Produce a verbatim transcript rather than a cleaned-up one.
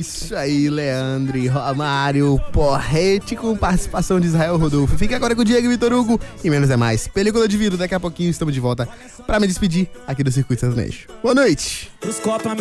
Isso aí, Leandro e Romário, Porrete com participação de Israel Rodolfo. Fica agora com o Diego e Vitor Hugo e Menos é Mais. Película de vidro, daqui a pouquinho estamos de volta pra me despedir aqui do Circuito Sertanejo. Boa noite!